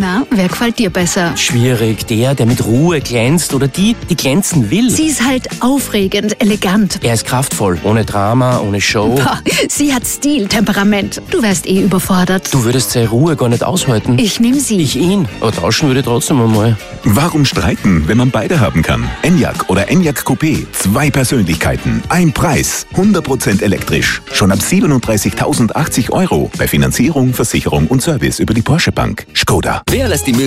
Na, wer gefällt dir besser? Schwierig. Der mit Ruhe glänzt oder die glänzen will. Sie ist halt aufregend, elegant. Er ist kraftvoll. Ohne Drama, ohne Show. Boah, sie hat Stil, Temperament. Du wärst überfordert. Du würdest seine Ruhe gar nicht aushalten. Ich nehm sie. Ich ihn. Aber tauschen würde ich trotzdem einmal. Warum streiten, wenn man beide haben kann? Enyaq oder Enyaq Coupé. 2 Persönlichkeiten, ein Preis. 100% elektrisch. Schon ab 37.080 € bei Finanzierung, Versicherung und Service über die Porsche Bank. Skoda. Wer lässt die